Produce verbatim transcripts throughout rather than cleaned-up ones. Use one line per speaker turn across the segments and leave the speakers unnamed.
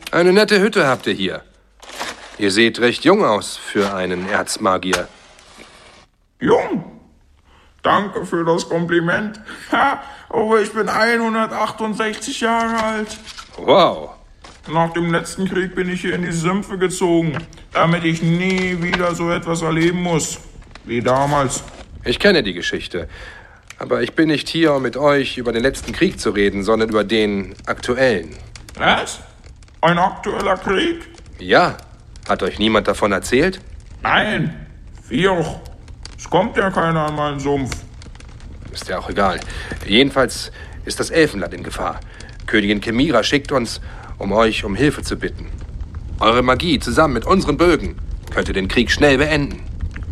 Eine nette Hütte habt ihr hier. Ihr seht recht jung aus für einen Erzmagier.
Jung? Danke für das Kompliment. Ha, aber ich bin hundertachtundsechzig Jahre alt.
Wow.
Nach dem letzten Krieg bin ich hier in die Sümpfe gezogen, damit ich nie wieder so etwas erleben muss, wie damals.
Ich kenne die Geschichte, aber ich bin nicht hier, um mit euch über den letzten Krieg zu reden, sondern über den aktuellen.
Was? Ein aktueller Krieg?
Ja. Hat euch niemand davon erzählt?
Nein. Vioch. Es kommt ja keiner an meinen Sumpf.
Ist ja auch egal. Jedenfalls ist das Elfenland in Gefahr. Königin Kemira schickt uns, um euch um Hilfe zu bitten. Eure Magie zusammen mit unseren Bögen könnte den Krieg schnell beenden.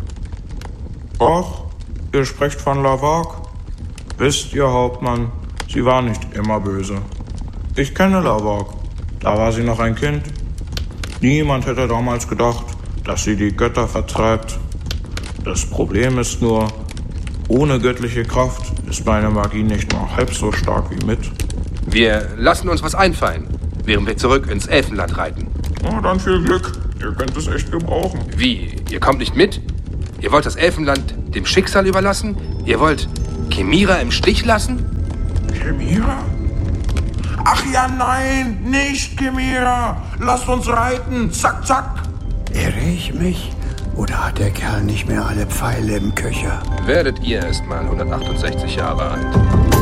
Ach, ihr sprecht von Lavag. Wisst ihr, Hauptmann, sie war nicht immer böse. Ich kenne Lavag. Da war sie noch ein Kind. Niemand hätte damals gedacht, dass sie die Götter vertreibt. Das Problem ist nur, ohne göttliche Kraft ist meine Magie nicht nur halb so stark wie mit.
Wir lassen uns was einfallen, während wir zurück ins Elfenland reiten.
Na, dann viel Glück. Ihr könnt es echt gebrauchen.
Wie? Ihr kommt nicht mit? Ihr wollt das Elfenland dem Schicksal überlassen? Ihr wollt Kemira im Stich lassen?
Kemira? Ach ja, nein, nicht Kemira. Lasst uns reiten. Zack, zack.
Irre ich mich? Oder hat der Kerl nicht mehr alle Pfeile im Köcher?
Werdet ihr erst mal hundertachtundsechzig Jahre alt.